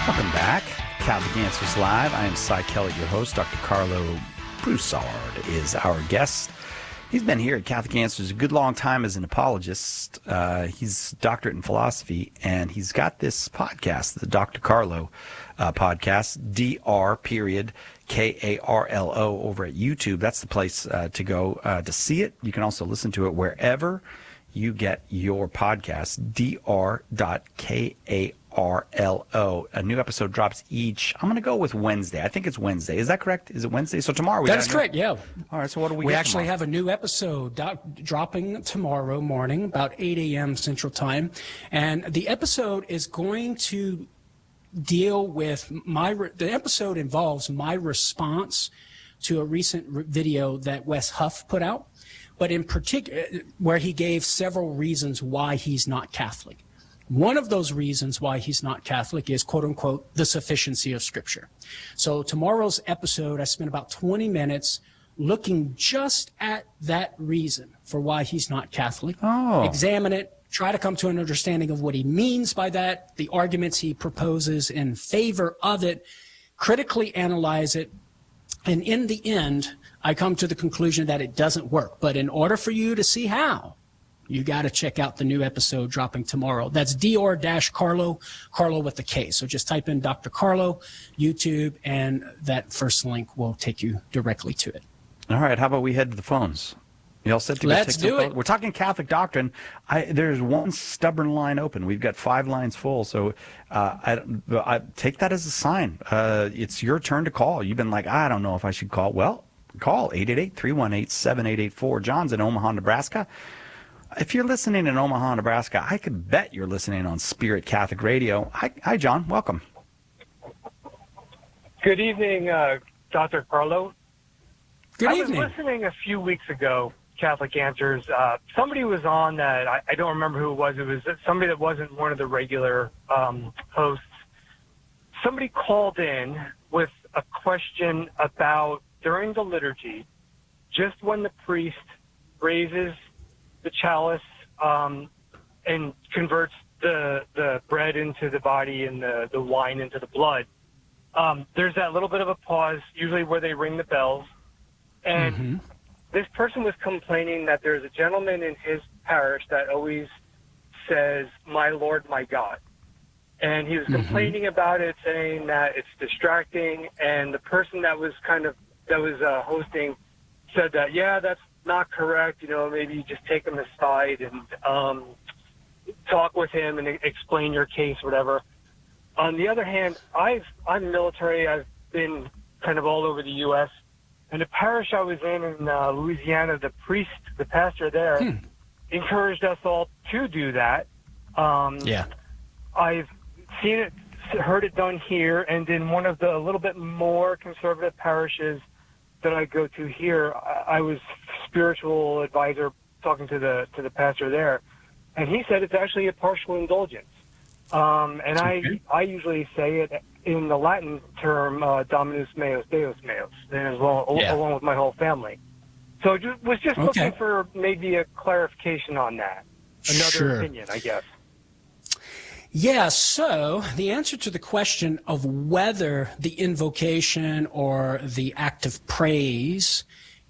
Welcome back. Catholic Answers Live. I am Cy Kellett, your host. Dr. Carlo Broussard is our guest. He's been here at Catholic Answers a good long time as an apologist. He's a doctorate in philosophy, and he's got this podcast, the Dr. Carlo podcast, Dr. over at YouTube. That's the place to go to see it. You can also listen to it wherever you get your podcast, Dr.Karlo. A new episode drops each, I'm going to go with Wednesday. I think it's Wednesday. Is that correct? Is it Wednesday? So tomorrow. That is correct, yeah. All right, so what do we We get actually tomorrow? have a new episode dropping tomorrow morning, about 8 a.m. Central Time. And the episode is going to deal with the episode involves my response to a recent video that Wes Huff put out, but in particular, where he gave several reasons why he's not Catholic. One of those reasons why he's not Catholic is, quote unquote, the sufficiency of Scripture. So tomorrow's episode, I spent about 20 minutes looking just at that reason for why he's not Catholic. Examine it, try to come to an understanding of what he means by that, the arguments he proposes in favor of it, critically analyze it, and in the end, I come to the conclusion that it doesn't work. But in order for you to see how, you got to check out the new episode dropping tomorrow. That's Dr. Carlo with the K. So just type in Dr. Carlo, YouTube, and that first link will take you directly to it. All right, how about we head to the phones? You all set to go? Let's do it. We're talking Catholic doctrine. There's one stubborn line open. We've got 5 lines full, so I take that as a sign. It's your turn to call. You've been like, I don't know if I should call. Well, call 888-318-7884. John's in Omaha, Nebraska. If you're listening in Omaha, Nebraska, I could bet you're listening on Spirit Catholic Radio. Hi, John. Welcome. Good evening, Dr. Carlo. Good evening. I was listening a few weeks ago, Catholic Answers. Somebody was on that. I don't remember who it was. It was somebody that wasn't one of the regular hosts. Somebody called in with a question about during the liturgy, just when the priest raises the chalice and converts the bread into the body and the wine into the blood, there's that little bit of a pause, usually where they ring the bells. And this person was complaining that there's a gentleman in his parish that always says, "My Lord, my God." And he was complaining about it, saying that it's distracting. And the person that was hosting said that, yeah, that's not correct. Maybe you just take him aside and talk with him and explain your case, whatever. On the other hand, I'm military. I've been kind of all over the U.S. And the parish I was in Louisiana, the pastor there, encouraged us all to do that. I've seen it, heard it done here, and in one of the a little bit more conservative parishes that I go to here, I was spiritual advisor talking to the pastor there, and he said it's actually a partial indulgence. And I usually say it in the Latin term, Dominus meus, Deus meus, and along with my whole family. So was just looking for maybe a clarification on that. Another opinion, I guess. Yeah, so the answer to the question of whether the invocation or the act of praise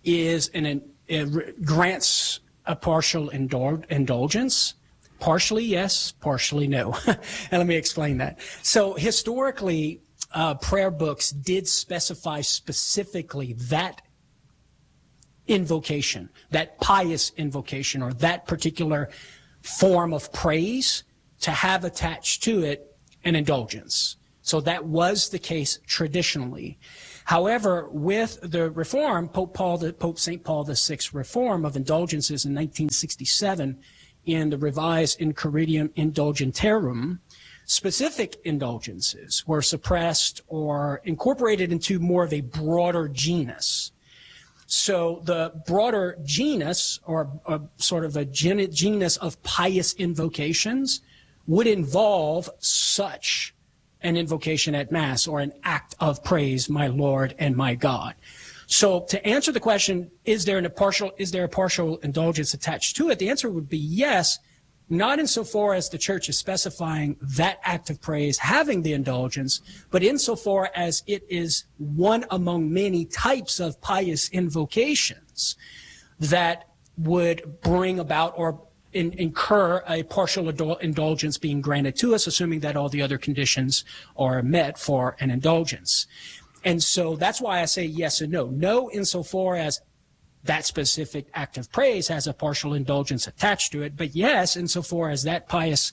grants a partial indulgence. Partially yes, partially no. And let me explain that. So historically, prayer books did specify specifically that invocation, that pious invocation, or that particular form of praise to have attached to it an indulgence. So that was the case traditionally. However, with the reform, Pope St. Paul VI reform of indulgences in 1967, in the revised Incurritium Indulgentiarum, specific indulgences were suppressed or incorporated into more of a broader genus. So the broader genus, or sort of a genus of pious invocations, would involve such an invocation at Mass or an act of praise, my Lord and my God. So to answer the question, is there a partial indulgence attached to it? The answer would be yes, not insofar as the church is specifying that act of praise having the indulgence, but insofar as it is one among many types of pious invocations that would bring about or incur a partial indulgence being granted to us, assuming that all the other conditions are met for an indulgence. And so that's why I say yes and no. No insofar as that specific act of praise has a partial indulgence attached to it, but yes insofar as that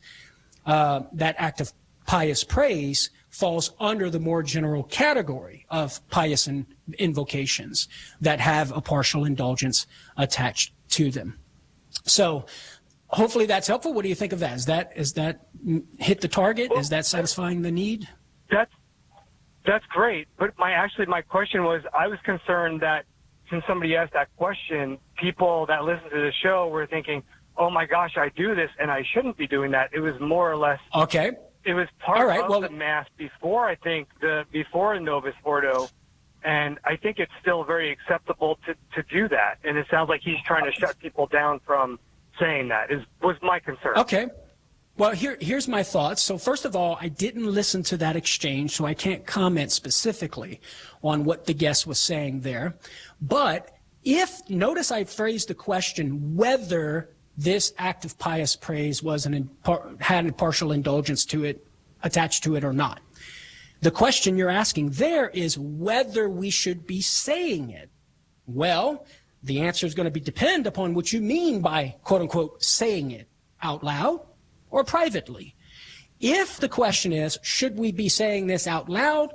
act of pious praise falls under the more general category of pious invocations that have a partial indulgence attached to them. So hopefully that's helpful. What do you think of that? Is that hit the target? Is that satisfying the need? That's great. But my question was, I was concerned that since somebody asked that question, people that listen to the show were thinking, oh my gosh, I do this and I shouldn't be doing that. It was more or less. Okay. It was part of the Mass before, before Novus Ordo. And I think it's still very acceptable to do that. And it sounds like he's trying to shut people down from saying that was my concern. Okay. Well, here's my thoughts. So first of all, I didn't listen to that exchange, so I can't comment specifically on what the guest was saying there. But notice I phrased the question whether this act of pious praise was had a partial indulgence to it, attached to it or not. The question you're asking there is whether we should be saying it. Well, the answer is going to depend upon what you mean by, quote unquote, saying it out loud or privately. If the question is, should we be saying this out loud?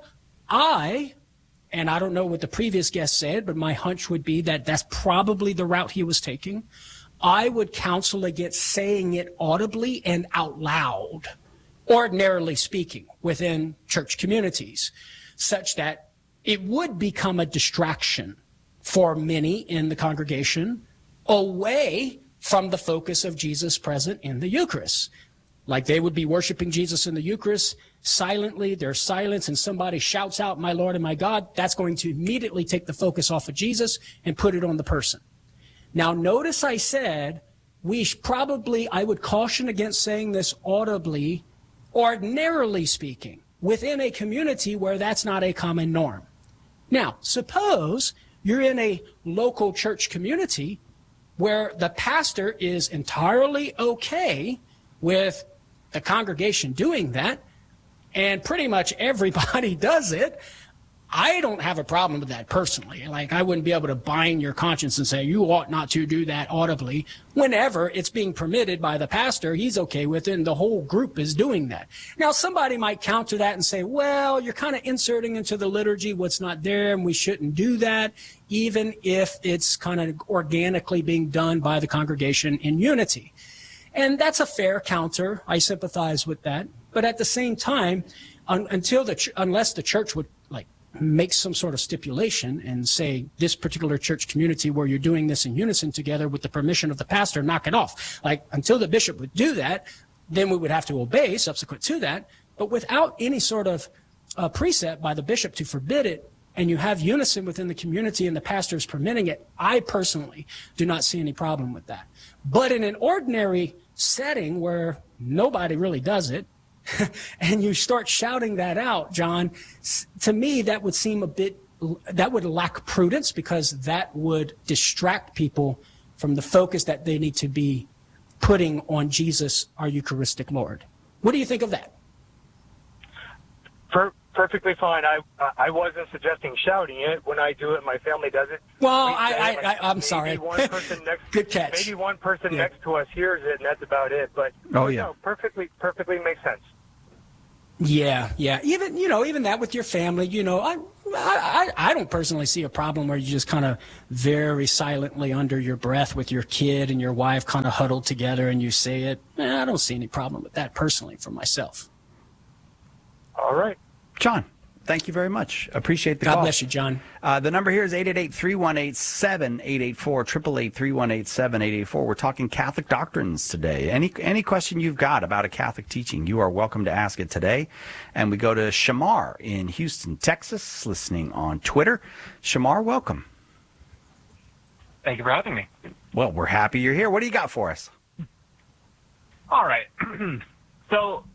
And I don't know what the previous guest said, but my hunch would be that that's probably the route he was taking. I would counsel against saying it audibly and out loud, ordinarily speaking, within church communities, such that it would become a distraction for many in the congregation away from the focus of Jesus present in the Eucharist. Like they would be worshiping Jesus in the Eucharist silently, there's silence, and somebody shouts out, my Lord and my God, that's going to immediately take the focus off of Jesus and put it on the person. Now, notice I said I would caution against saying this audibly, ordinarily speaking, within a community where that's not a common norm. Now, suppose you're in a local church community where the pastor is entirely okay with the congregation doing that, and pretty much everybody does it. I don't have a problem with that personally. Like, I wouldn't be able to bind your conscience and say, you ought not to do that audibly. Whenever it's being permitted by the pastor, he's okay with it, and the whole group is doing that. Now, somebody might counter that and say, well, you're kind of inserting into the liturgy what's not there, and we shouldn't do that, even if it's kind of organically being done by the congregation in unity. And that's a fair counter. I sympathize with that. But at the same time, unless the church would make some sort of stipulation and say, this particular church community where you're doing this in unison together with the permission of the pastor, knock it off. Like, until the bishop would do that, then we would have to obey subsequent to that. But without any sort of precept by the bishop to forbid it, and you have unison within the community and the pastor is permitting it, I personally do not see any problem with that. But in an ordinary setting where nobody really does it, and you start shouting that out, John, to me that would seem that would lack prudence, because that would distract people from the focus that they need to be putting on Jesus, our Eucharistic Lord. What do you think of that? Perfectly fine. I wasn't suggesting shouting it. When I do it, my family does it. Well, I'm sorry. Good catch. Maybe one person next to us hears it, and that's about it. But no, perfectly makes sense. Yeah. Even that with your family, I don't personally see a problem where you just kind of very silently under your breath with your kid and your wife kind of huddled together and you say it. I don't see any problem with that personally for myself. All right. John, thank you very much. Appreciate the call. God bless you, John. The number here is 888-318-7884, 888-318-7884. We're talking Catholic doctrines today. Any question you've got about a Catholic teaching, you are welcome to ask it today. And we go to Shamar in Houston, Texas, listening on Twitter. Shamar, welcome. Thank you for having me. Well, we're happy you're here. What do you got for us? All right. So,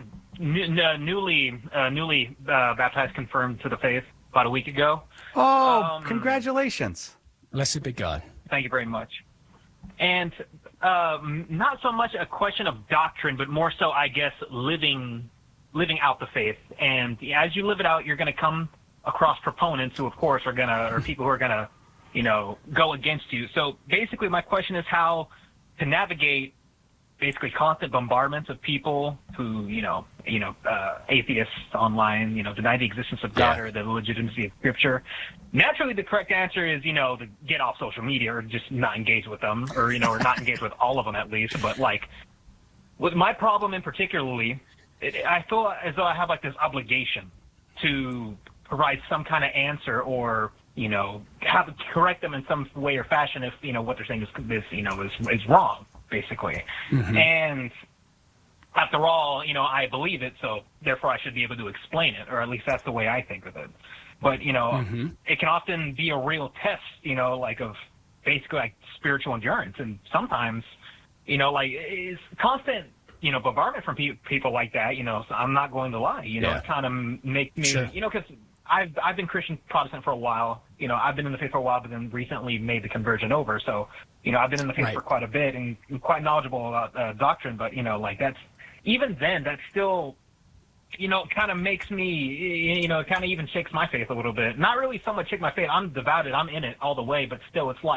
newly baptized, confirmed to the faith about a week ago. Oh, congratulations. Blessed be God. Thank you very much. And not so much a question of doctrine, but more so, I guess, living out the faith. And as you live it out, you're going to come across proponents who, of course, or people who are going to, go against you. So basically, my question is how to navigate basically constant bombardments of people who, atheists online, deny the existence of God or the legitimacy of Scripture. Naturally, the correct answer is, to get off social media or just not engage with them, or or not engage with all of them at least. But with my problem in particularly, I feel as though I have this obligation to provide some kind of answer, or have to correct them in some way or fashion if what they're saying is wrong, basically. Mm-hmm. And after all, I believe it, so therefore I should be able to explain it, or at least that's the way I think of it. But Mm-hmm. it can often be a real test, of basically spiritual endurance, and sometimes, it's constant. Bombardment from people like that, so I'm not going to lie, it kind of make me, Sure. Because I've been Christian Protestant for a while, I've been in the faith for a while, but then recently made the conversion over. So, I've been in the faith for quite a bit and quite knowledgeable about doctrine, but, that's, even then, that still, kind of makes me, it kind of even shakes my faith a little bit. Not really so much shake my faith. I'm devoted. I'm in it all the way, but still it's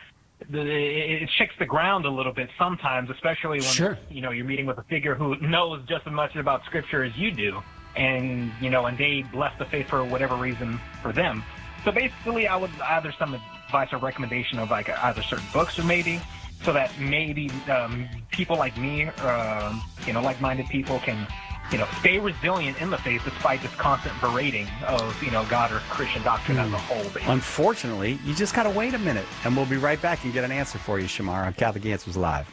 it shakes the ground a little bit sometimes, especially when you're meeting with a figure who knows just as much about Scripture as you do, and and they left the faith for whatever reason for them. So basically, I would either some advice or recommendation of either certain books, or maybe so that maybe people like me, like-minded people can stay resilient in the faith despite this constant berating of, God or Christian doctrine as a whole. Unfortunately, you just got to wait a minute, and we'll be right back and get an answer for you, Shamar, on Catholic Answers Live.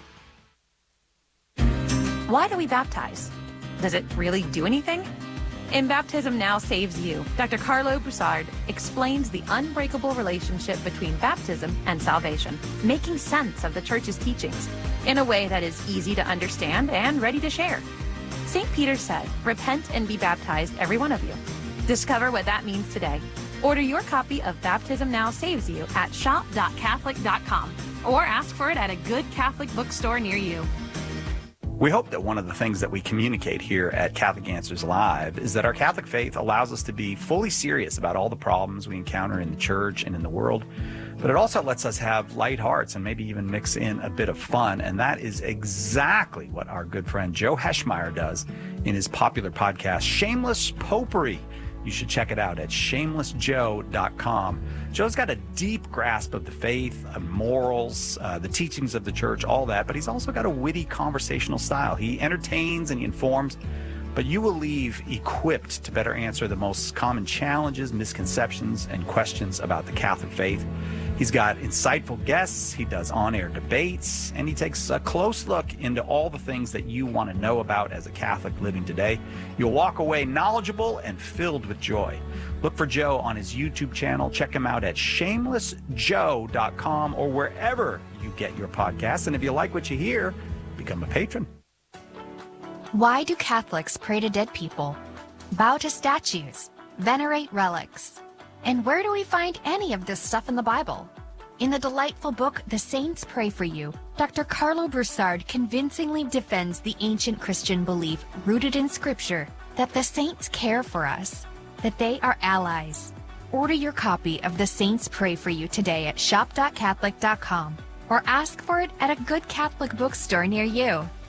Why do we baptize? Does it really do anything? In Baptism Now Saves You, Dr. Carlo Broussard explains the unbreakable relationship between baptism and salvation, making sense of the Church's teachings in a way that is easy to understand and ready to share. St. Peter said, "Repent and be baptized, every one of you." Discover what that means today. Order your copy of Baptism Now Saves You at shop.catholic.com or ask for it at a good Catholic bookstore near you. We hope that one of the things that we communicate here at Catholic Answers Live is that our Catholic faith allows us to be fully serious about all the problems we encounter in the church and in the world, but it also lets us have light hearts and maybe even mix in a bit of fun, and that is exactly what our good friend Joe Heschmeyer does in his popular podcast, Shameless Popery. You should check it out at shamelessjoe.com. Joe's got a deep grasp of the faith, of morals, the teachings of the church, all that, but he's also got a witty conversational style. He entertains and he informs, but you will leave equipped to better answer the most common challenges, misconceptions, and questions about the Catholic faith. He's got insightful guests, he does on-air debates, and he takes a close look into all the things that you want to know about as a Catholic living today. You'll walk away knowledgeable and filled with joy. Look for Joe on his YouTube channel. Check him out at shamelessjoe.com or wherever you get your podcasts. And if you like what you hear, become a patron. Why do Catholics pray to dead people, bow to statues, venerate relics? And where do we find any of this stuff in the Bible? In the delightful book, The Saints Pray for You, Dr. Carlo Broussard convincingly defends the ancient Christian belief rooted in Scripture that the saints care for us, that they are allies. Order your copy of The Saints Pray for You today at shop.catholic.com or ask for it at a good Catholic bookstore near you.